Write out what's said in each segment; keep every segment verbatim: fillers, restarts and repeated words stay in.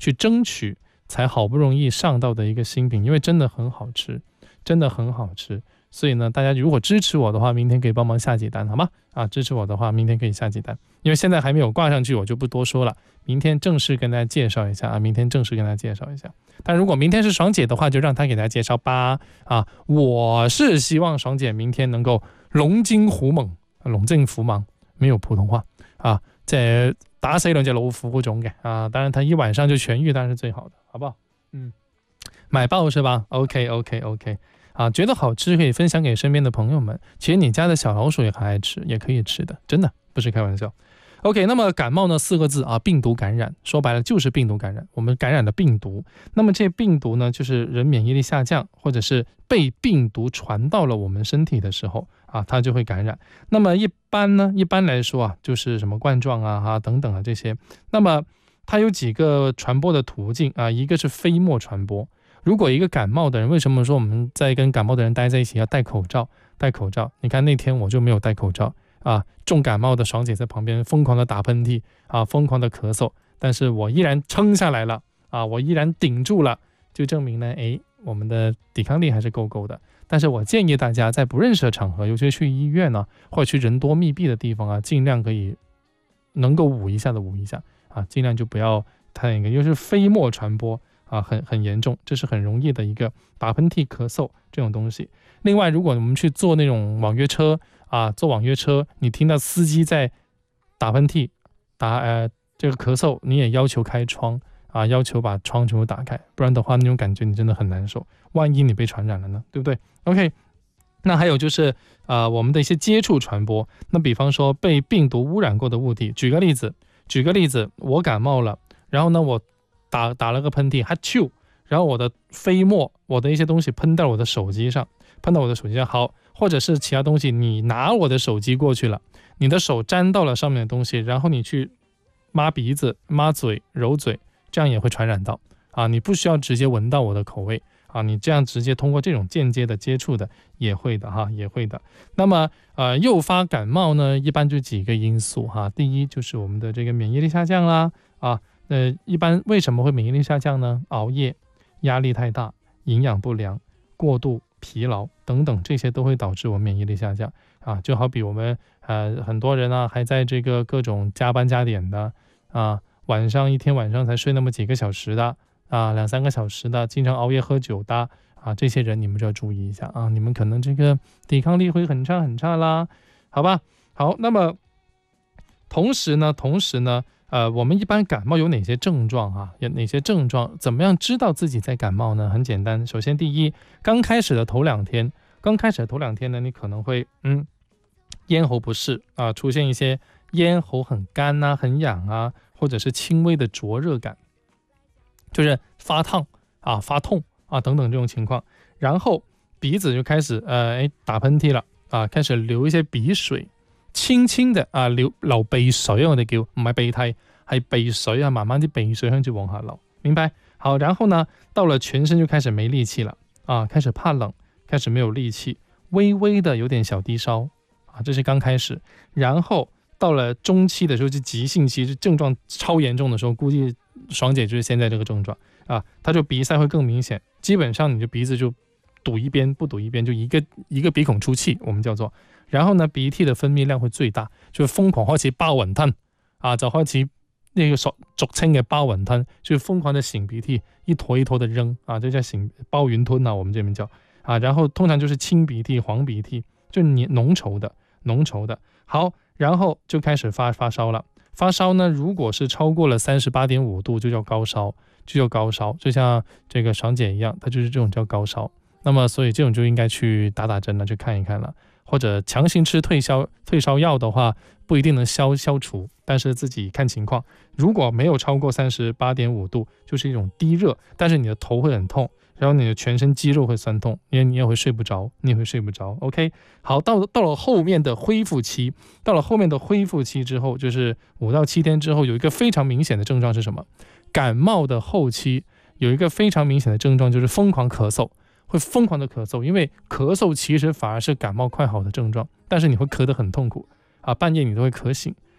去争取才好不容易上到的一个新品，因为真的很好吃，真的很好吃。所以呢，大家如果支持我的话，明天可以帮忙下几单，好吗？啊，支持我的话，明天可以下几单，因为现在还没有挂上去，我就不多说了。明天正式跟大家介绍一下啊，明天正式跟大家介绍一下。但如果明天是爽姐的话，就让她给大家介绍吧。啊，我是希望爽姐明天能够龙精虎猛，龙精虎猛没有普通话啊，在打死两只老虎嗰種嘅啊，当然她一晚上就痊愈，当然是最好的，好不好？嗯，买爆是吧 ？OK OK OK。啊，觉得好吃可以分享给身边的朋友们。其实你家的小老鼠也很爱吃，也可以吃的，真的不是开玩笑。OK， 那么感冒呢四个字啊，病毒感染，说白了就是病毒感染，我们感染了病毒。那么这病毒呢，就是人免疫力下降，或者是被病毒传到了我们身体的时候啊，它就会感染。那么一般呢，一般来说啊，就是什么冠状啊、哈、啊、等等啊这些。那么它有几个传播的途径啊，一个是飞沫传播。如果一个感冒的人，为什么说我们在跟感冒的人待在一起要戴口罩？戴口罩，你看那天我就没有戴口罩啊，重感冒的爽姐在旁边疯狂的打喷嚏啊，疯狂的咳嗽，但是我依然撑下来了啊，我依然顶住了，就证明呢，哎，我们的抵抗力还是够够的。但是我建议大家在不认识的场合，尤其是去医院呢，或者去人多密闭的地方啊，尽量可以能够捂一下的捂一下啊，尽量就不要太那个，因为是飞沫传播。啊，很很严重，这是很容易的一个打喷嚏、咳嗽这种东西。另外，如果我们去坐那种网约车啊，坐网约车，你听到司机在打喷嚏、打呃这个咳嗽，你也要求开窗啊，要求把窗全部打开，不然的话那种感觉你真的很难受。万一你被传染了呢，对不对 ？OK， 那还有就是啊、呃，我们的一些接触传播，那比方说被病毒污染过的物体，举个例子，举个例子，我感冒了，然后呢我。打打了个喷嚏，哈啾，然后我的飞沫，我的一些东西喷到我的手机上，喷到我的手机上，好，或者是其他东西，你拿我的手机过去了，你的手沾到了上面的东西，然后你去抹鼻子、抹嘴、揉嘴，这样也会传染到啊。你不需要直接闻到我的口味啊，你这样直接通过这种间接的接触的也会的哈，也会的。那么呃，诱发感冒呢，一般就几个因素哈，第一就是我们的这个免疫力下降啦啊。呃，一般为什么会免疫力下降呢？熬夜、压力太大、营养不良、过度疲劳等等，这些都会导致我们免疫力下降啊。就好比我们呃很多人啊，还在这个各种加班加点的啊，晚上一天晚上才睡那么几个小时的啊，两三个小时的，经常熬夜喝酒的啊，这些人你们就要注意一下啊，你们可能这个抵抗力会很差很差啦，好吧？好，那么同时呢，同时呢。呃，我们一般感冒有哪些症状啊？有哪些症状？怎么样知道自己在感冒呢？很简单，首先第一，刚开始的头两天，刚开始的头两天呢，你可能会嗯，咽喉不适啊，出现一些咽喉很干啊、很痒啊，或者是轻微的灼热感，就是发烫啊、发痛啊等等这种情况。然后鼻子就开始呃哎打喷嚏了啊，开始流一些鼻水。輕輕的啊流流鼻水，我哋叫唔係鼻涕，係鼻水啊，慢慢啲鼻水向住往下流，明白？好，然後呢，到了全身就開始沒力氣了啊，開始怕冷，開始沒有力氣，微微的有點小低燒啊，這是剛開始。然後到了中期的時候，就急性期，就症狀超嚴重的時候，估計爽姐就是現在這個症狀啊，它就鼻塞會更明顯，基本上你就鼻子就堵一邊，不堵一邊，就一個一個鼻孔出氣，我們叫做。然後呢，鼻涕的分泌量會最大，就瘋狂開始包雲吞啊，就開始那個俗俗稱嘅包雲吞，就瘋狂的擤鼻涕，一坨一坨的扔啊，這叫擤包雲吞啊，我們這邊叫啊。然後通常就是清鼻涕、黃鼻涕，就你濃稠的、濃稠的。好，然後就開始發發燒了。發燒呢，如果是超過了三十八點五度，就叫高燒，就叫高燒。就像這個爽姐一樣，它就是這種叫高燒。那麼所以這種就應該去打打針了，去看一看了。或者強行吃退燒退燒藥的話，不一定能消消除，但是自己看情況。如果沒有超過三十八點五度，就是一種低熱，但是你的頭會很痛，然後你的全身肌肉會酸痛，因為你也會睡不着，你也會睡不着。OK， 好，到到了後面的恢復期，到了後面的恢復期之後，就是五到七天之後，有一個非常明顯的症狀是什麼？感冒的後期有一個非常明顯的症狀，就是瘋狂咳嗽。會瘋狂的咳嗽，因為咳嗽其實反而是感冒快好的症狀，但是你會咳得很痛苦啊，半夜你都會咳醒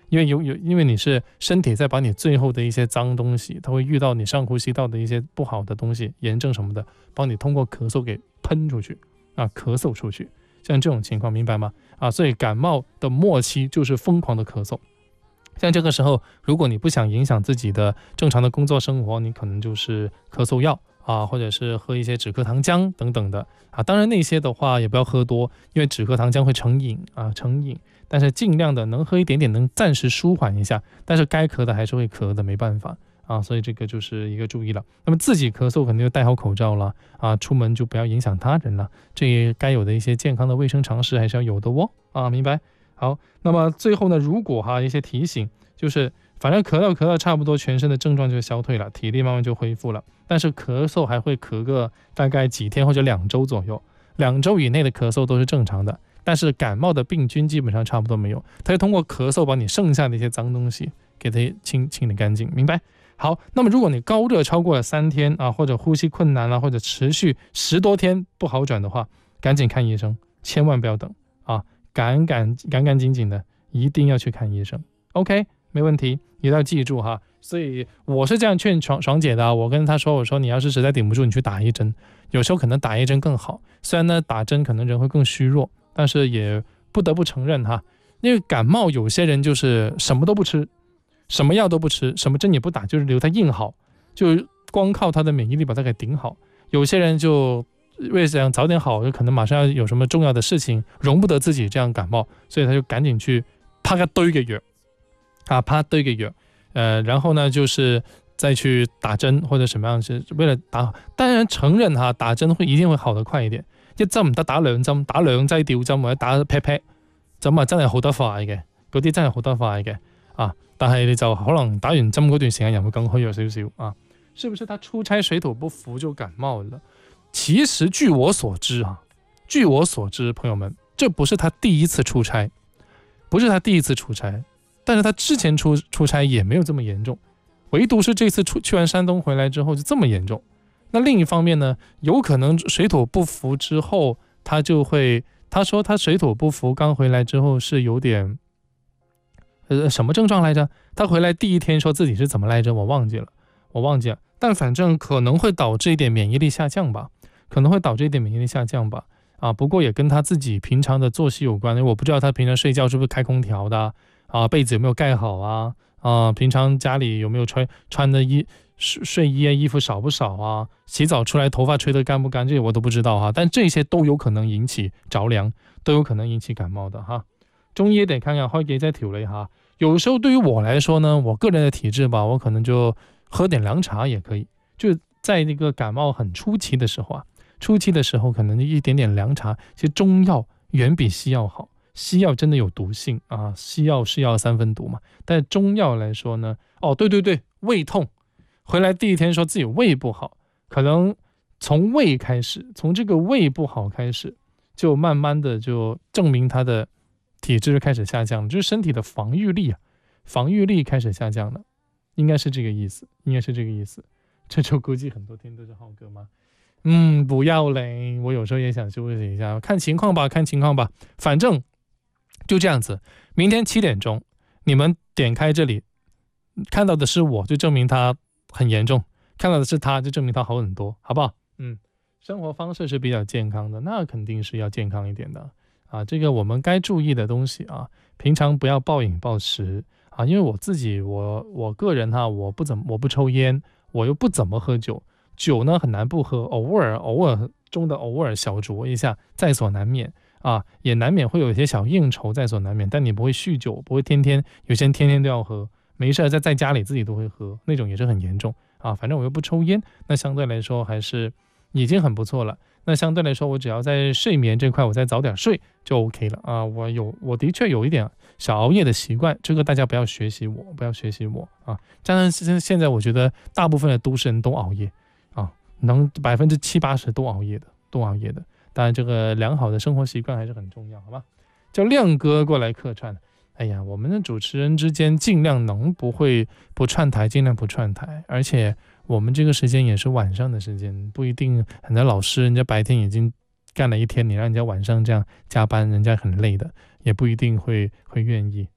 因为有有因为你是身体在把你最后的一些脏东西，它会遇到你上呼吸道的一些不好的东西，炎症什么的，帮你通过咳嗽给喷出去啊，咳嗽出去，像这种情况，明白吗？啊，所以感冒的末期就是疯狂的咳嗽。像这个时候，如果你不想影响自己的正常的工作生活，你可能就是咳嗽药啊，或者是喝一些止咳糖浆等等的啊。当然那些的话也不要喝多，因为止咳糖浆会成瘾啊，成瘾。但是尽量的能喝一点点，能暂时舒缓一下。但是该咳的还是会咳的，没办法啊。所以这个就是一个注意了。那么自己咳嗽肯定就戴好口罩了啊，出门就不要影响他人了。这该有的一些健康的卫生常识还是要有的哦啊，明白？好，那么最后呢，如果哈一些提醒，就是反正咳到咳到差不多全身的症状就消退了，体力慢慢就恢复了，但是咳嗽还会咳个大概几天或者两周左右，两周以内的咳嗽都是正常的，但是感冒的病菌基本上差不多没有，它会通过咳嗽把你剩下的一些脏东西给它清清理干净，明白？好，那么如果你高热超过了三天啊，或者呼吸困难了，或者持续十多天不好转的话，赶紧看医生，千万不要等啊，赶赶赶赶紧紧的，一定要去看医生。OK， 没问题，一定要记住哈。所以我是这样劝爽爽姐的、啊，我跟她说，我说你要是实在顶不住，你去打一针，有时候可能打一针更好。虽然呢打针可能人会更虚弱，但是也不得不承认哈，因为感冒有些人就是什么都不吃，什么药都不吃，什么针也不打，就是留它硬好，就光靠他的免疫力把它给顶好。有些人就为了想早点好，就可能马上要有什么重要的事情，容不得自己这样感冒，所以他就赶紧去啪个堆嘅藥啊，啪堆嘅藥，呃，然后呢就是再去打针或者什么样，是为了打。當然承認哈，打針會一定會好得快一點，一針唔得打兩針，打兩劑吊針或者打 pat pat 咁啊，真係好得快嘅，嗰啲真係好得快嘅啊。但係你就可能打完針嗰段時間人會更虛弱少少啊。是不是他出差水土不服就感冒了？其實據我所知啊，據我所知，朋友們，這不是他第一次出差，不是他第一次出差，但是他之前出出差也沒有這麼嚴重。唯獨是這次出去完山東回來之後就這麼嚴重。那另一方面呢，有可能水土不服之後，他就會，他說他水土不服剛回來之後是有點，呃，什麼症狀來着？他回來第一天說自己是怎麼來着？我忘記了，我忘記了。但反正可能會導致一點免疫力下降吧，可能會導致一點免疫力下降吧。啊，不過也跟他自己平常的作息有關，因為我不知道他平常睡覺是不是開空調的啊，被子有沒有蓋好啊？啊，平常家裡有沒有穿穿的衣睡衣啊，衣服少不少啊？洗澡出來頭髮吹得乾不乾？這些我都不知道哈，但這些都有可能引起着涼，都有可能引起感冒的哈。中醫也得看看，開幾隻調理哈。有時候對於我來說呢，我個人的體質吧，我可能就喝點涼茶也可以。就在那個感冒很初期的時候啊，初期的時候可能一點點涼茶，其實中藥遠比西藥好。西藥真的有毒性啊，西藥是藥三分毒嘛。但中藥來說呢，哦，對對對，胃痛，回來第一天說自己胃不好，可能從胃開始，從這個胃不好開始，就慢慢的就證明他的體質開始下降了，就是身體的防禦力啊，防禦力開始下降了，應該是這個意思，應該是這個意思。這就估計很多天都是浩哥嗎？嗯，不要嘞，我有時候也想休息一下，看情況吧，看情況吧，反正就這樣子。明天七點鐘，你們點開這裡，看到的是我，就證明他很嚴重；看到的是他，就證明他好很多，好不好？嗯，生活方式是比較健康的，那肯定是要健康一點的啊。這個我們該注意的東西啊，平常不要暴飲暴食啊。因為我自己，我我個人哈，我不怎麼我不抽煙，我又不怎麼喝酒，酒呢很難不喝，偶爾偶爾中的偶爾小酌一下，在所難免。啊，也難免會有一些小應酬，在所難免，但你不會酗酒，不會天天，有些人天天都要喝，沒事在在家裡自己都會喝，那種也是很嚴重啊。反正我又不抽煙，那相對來說還是已經很不錯了。那相對來說，我只要在睡眠這塊，我再早點睡就 OK 了啊。我有，我的確有一點小熬夜的習慣，這個大家不要學習我，不要學習我啊。但是現在我覺得大部分的都市人都熬夜啊，能百分之七八十都熬夜的，都熬夜的。當然這個良好的生活習慣還是很重要，好嗎？叫亮哥過來客串。哎呀，我們的主持人之間盡量能不會不串台，盡量不串台。而且我們這個時間也是晚上的時間，不一定很多老師人家白天已經幹了一天，你讓人家晚上這樣加班，人家很累的，也不一定會會願意啊。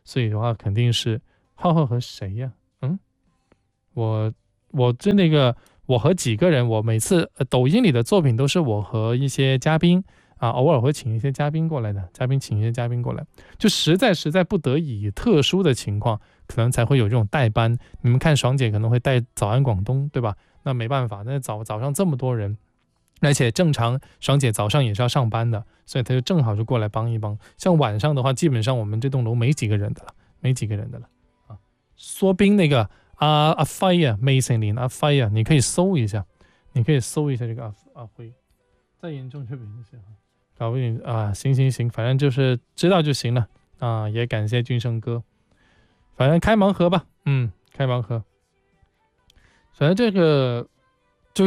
所以的话肯定是浩浩和谁呀、啊？嗯，我我这那个我和几个人，我每次、呃、抖音里的作品都是我和一些嘉宾啊，偶尔会请一些嘉宾过来的，嘉宾请一些嘉宾过来，就实在实在不得已特殊的情况，可能才会有这种代班。你们看爽姐可能会带早安广东，对吧？那没办法，那早早上这么多人。而且正常爽姐早上也是要上班的，所以她就正好就过来帮一帮。像晚上的话，基本上我们这栋楼没几个人的了，没几个人的了啊。说冰那个阿阿辉啊，梅森林阿辉啊，你可以搜一下，你可以搜一下这个阿阿辉。再严重就别那些哈，搞不定啊，行行行，反正就是知道就行了啊。也感谢君生哥，反正开盲盒吧，嗯，开盲盒。反正这个就是。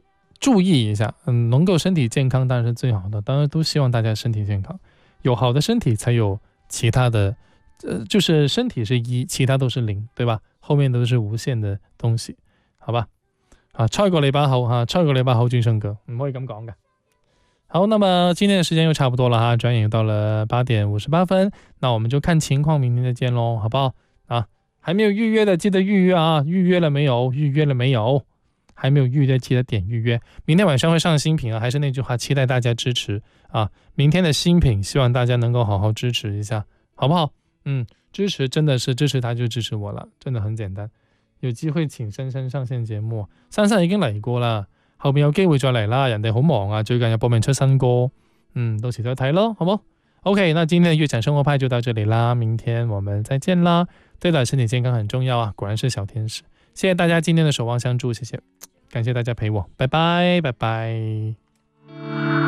注意一下，嗯，能够身体健康当然是最好的，当然都希望大家身体健康，有好的身体才有其他的，呃，就是身體是一，其他都是零，對吧？後面都是無限的東西，好吧？啊，超過你把口哈，超過你把口轉生哥，唔可以咁講嘅。好，那麼今天的時間又差不多了哈，轉眼又到了八點五十八分，那我們就看情況，明天再見咯，好不好？啊，還沒有預約的記得預約啊，預約了沒有？預約了沒有？還沒有預約記得點預約，明天晚上會上新品啊，還是那句話，期待大家支持啊！明天的新品，希望大家能夠好好支持一下，好不好？嗯，支持真的是支持他就支持我了，真的很簡單。有機會請珊珊上線節目，珊珊已經嚟過啦，後面有機會再嚟啦，人哋好忙啊，最近又報名出新歌，嗯，到時再睇咯，好唔好 ？OK， 那今天的粵講生活派就到這裡啦，明天我們再見啦。對了，身體健康很重要啊，果然是小天使。謝謝大家今天的守望相助，謝謝，感謝大家陪我，拜拜，拜拜。